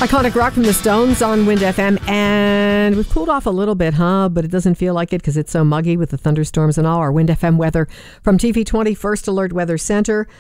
Iconic rock from the Stones on Wind FM, and we've cooled off a little bit, but it doesn't feel like it because it's so muggy with the thunderstorms and all. Our Wind FM weather from TV20 First Alert Weather Center.